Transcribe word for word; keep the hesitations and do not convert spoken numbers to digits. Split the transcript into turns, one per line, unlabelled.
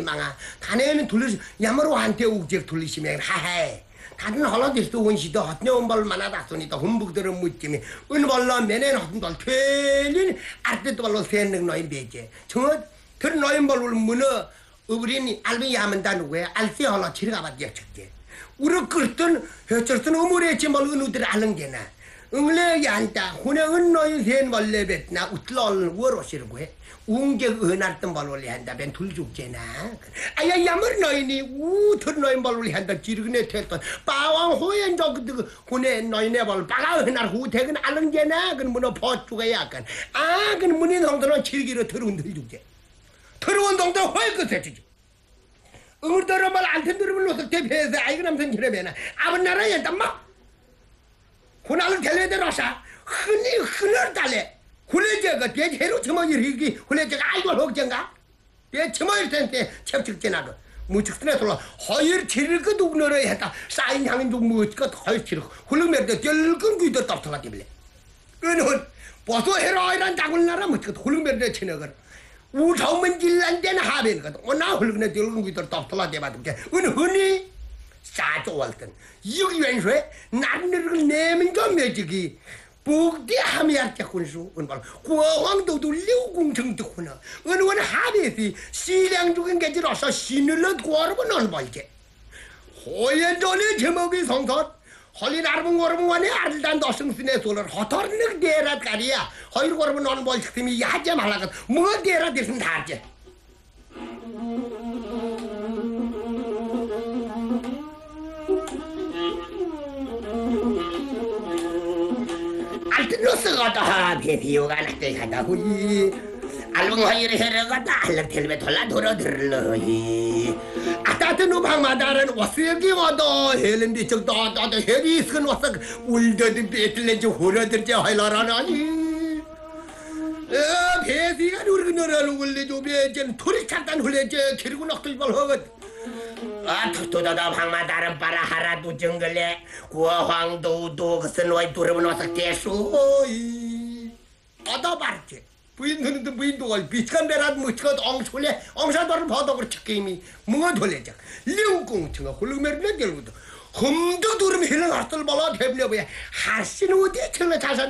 망아. 다네는 돌리 야마로 한테 우직 돌리시면 하해. 다른 헐라디스도 원시도 헛내 온발 만하다소니다 흠북들은 묻지미 은발라 매는 헛들 퇴린 아르테도 발로 세는 너인 베제 정어 그런 너인 발로 문어 우리니 알비 야만다 누구야 알세 헐라 치르가 받게 쳤게 우리 그랬던 해쳤던 어머니 지말 은우들 알는 게나 응래 양다 혼에 은너인 세는 발레 뱉나 우틀얼 워로시르고 해 웅게 은할던 발올리 한다 벤 둘죽제나 아야 야물 너희니 우털 너희 발올리 한다 지르그네 됐던 빠왕 호연 저그 혼에 너희네 발 빠가 은할 후택은 알는게나 그 문어 버추가 약간 아 그 문인 동들은 지르기로 들어온 들죽제 들어온 동들 호연 끝에 응을더러 말 안텐들으면 놓서 대패해서 아이고 남선 지르면은 아번 나라에 한다 막 혼학을 텔레데로사 흔히 흔을 달래 훌레제가 대체로 처먹이기 훌레제가 아이고 혹정가 대 처먹일 텐데 첩측제나도 무척스네 돌아 허일 치를 그 누구너라 했다 쌓인 향인 좀 무엇가 허일 치를 훌렁매도 결근 귀도 답답하 되빌래 그는 보소 헤로이란 작은 나라 무척 훌렁매도 치너거 우성문 질란 데는 하변거든 오나 훌렁내 결근 귀도 답답하 되바든게 은 흔히 싸줘왔던 육연수에 나를 내면 좀 매지기 북디 하미야께 혼수 은발 고왕도도 류궁청도 은원 하베시 시량 죽은 게지로서 신을러 고르면 얼발게 호연전에 제목이 성선 헐리 나르분 고르면 원에 알단 도승신의 소를 허터는 데라 가리야 허일 고르면 얼발 시스템이 야제 말라가 뭐 데라 대신 다제 노스가다 비비오가 나한테 가다 후이 알붕하이를 해러가다 알락텔베 돌라 돌아들러이 아따트 누방마다는 와스기 와도 헬렌디 적도 아따트 헤리 있은 와서 울더든 베틀렌지 호러들지 하이라라나니 에 베시가 누르기 너라를 울리죠 베젠 토리 찬단 흘레제 기르고 넉들발 허것 아, 턱도다다 방마다른 빠라 하라도 정글래 구황도도 그슨 와이 두르면 와서 대수이 아다 바르지 부인들은데 부인도가 비슷한 데라도 무척 엉솔래 엉사도를 버덕으로 척게임이 뭉어 돌래자 령공청아 홀르메르네 결구도 험도 두르면 힐러 갔을 발라 대블려보야 하신 어디에 청아 자산